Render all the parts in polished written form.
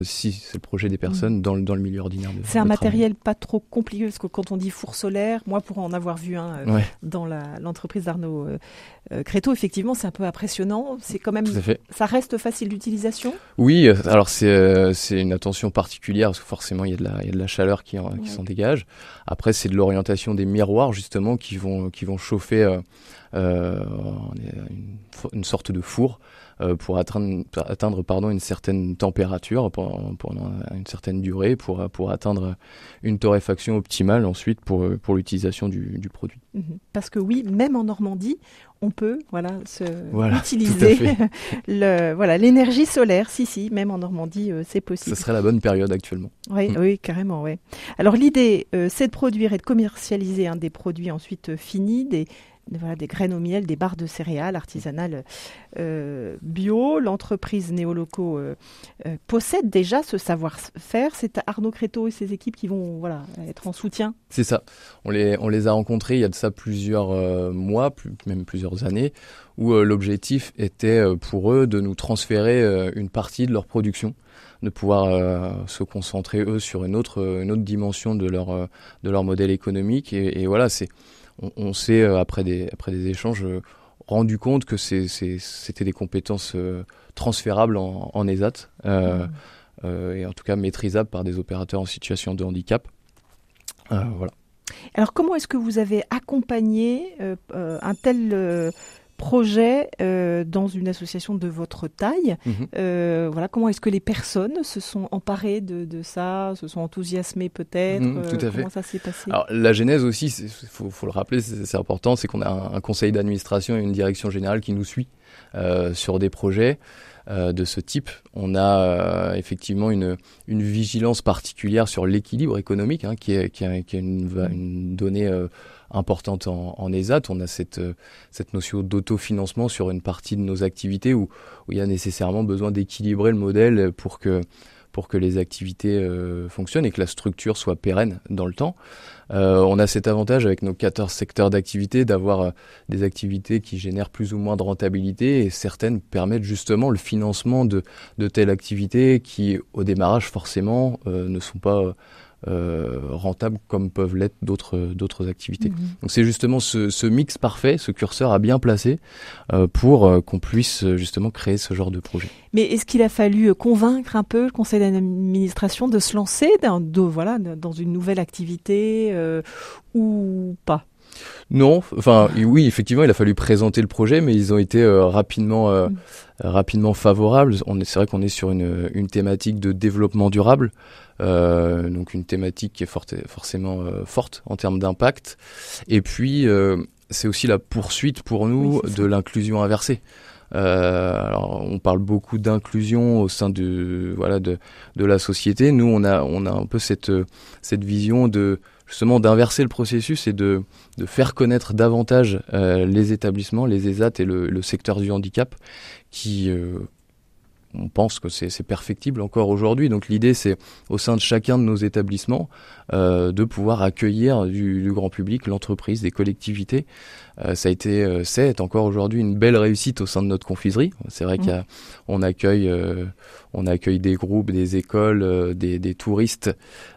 si c'est le projet des personnes dans le milieu ordinaire. C'est un matériel pas trop compliqué, parce que quand on dit four solaire, moi pour en avoir vu un dans l'entreprise d'Arnaud Créteau, effectivement c'est un peu impressionnant. C'est quand même, ça reste facile d'utilisation. Oui, alors c'est une attention particulière parce que forcément il y a de la chaleur qui s'en dégage. Après c'est de l'orientation des miroirs justement qui vont chauffer une sorte de four. Pour atteindre une certaine température pendant une certaine durée pour atteindre une torréfaction optimale ensuite pour l'utilisation du produit. Parce que oui, même en Normandie, on peut utiliser l'énergie solaire. Si, même en Normandie, c'est possible. Ce serait la bonne période actuellement. Oui, carrément. Ouais. Alors l'idée, c'est de produire et de commercialiser des produits ensuite finis, des graines au miel, des barres de céréales artisanales bio. L'entreprise Néoloco possède déjà ce savoir-faire. C'est Arnaud Créteau et ses équipes qui vont être en soutien. C'est ça. On les a rencontrés il y a de ça plusieurs mois, même plusieurs années, où l'objectif était pour eux de nous transférer une partie de leur production, de pouvoir se concentrer eux sur une autre dimension de leur modèle économique. Et voilà, on s'est, après des échanges, rendu compte que c'était des compétences transférables en ESAT, et en tout cas maîtrisables par des opérateurs en situation de handicap. Voilà. Alors comment est-ce que vous avez accompagné un tel projet dans une association de votre taille? Comment est-ce que les personnes se sont emparées de ça, se sont enthousiasmées peut-être? Tout à fait. Comment ça s'est passé? Alors la genèse aussi, faut le rappeler, c'est important, c'est qu'on a un conseil d'administration et une direction générale qui nous suit sur des projets de ce type. On a effectivement une vigilance particulière sur l'équilibre économique, qui est une donnée importante en ESAT. On a cette notion d'autofinancement sur une partie de nos activités où il y a nécessairement besoin d'équilibrer le modèle pour que les activités fonctionnent et que la structure soit pérenne dans le temps. On a cet avantage avec nos 14 secteurs d'activité d'avoir des activités qui génèrent plus ou moins de rentabilité, et certaines permettent justement le financement de telles activités qui, au démarrage, forcément, ne sont pas rentables comme peuvent l'être d'autres activités. Donc c'est justement ce mix parfait, ce curseur à bien placer pour qu'on puisse justement créer ce genre de projet. Mais est-ce qu'il a fallu convaincre un peu le conseil d'administration de se lancer dans une nouvelle activité ou pas? Non, oui, effectivement, il a fallu présenter le projet, mais ils ont été rapidement favorables. C'est vrai qu'on est sur une thématique de développement durable, donc une thématique qui est forcément forte en termes d'impact. Et puis, c'est aussi la poursuite pour nous de l'inclusion inversée. Alors, on parle beaucoup d'inclusion au sein de la société. Nous, on a un peu cette vision justement d'inverser le processus et de faire connaître davantage les établissements, les ESAT et le secteur du handicap qui, on pense que c'est perfectible encore aujourd'hui. Donc l'idée, c'est au sein de chacun de nos établissements de pouvoir accueillir du grand public, l'entreprise, des collectivités. C'est encore aujourd'hui une belle réussite au sein de notre confiserie. C'est vrai qu'on accueille des groupes, des écoles, des touristes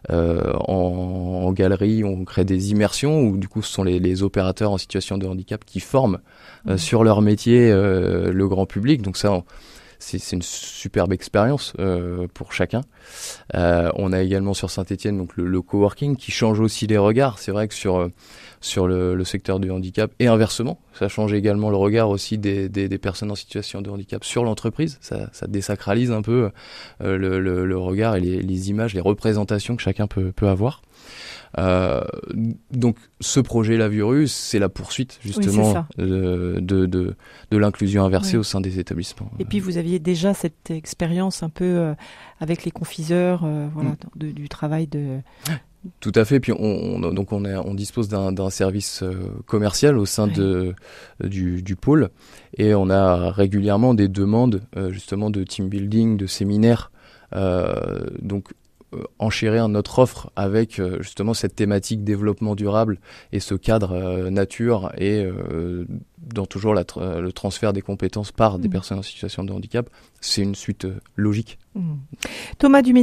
en galerie. On crée des immersions où du coup ce sont les opérateurs en situation de handicap qui forment sur leur métier le grand public. Donc ça, c'est une superbe expérience pour chacun. On a également sur Saint-Étienne donc le coworking qui change aussi les regards. C'est vrai que sur le secteur du handicap et inversement, ça change également le regard aussi des personnes en situation de handicap sur l'entreprise. Ça désacralise un peu le regard et les images, les représentations que chacun peut avoir. Donc ce projet La Virus, c'est la poursuite justement de l'inclusion inversée au sein des établissements. Et puis vous aviez déjà cette expérience un peu avec les confiseurs, du travail de... Tout à fait. Puis on dispose d'un service commercial au sein du pôle, et on a régulièrement des demandes justement de team building, de séminaires. Donc enchérir notre offre avec justement cette thématique développement durable et ce cadre nature et dans toujours le transfert des compétences par des personnes en situation de handicap, c'est une suite logique. Thomas Duménil,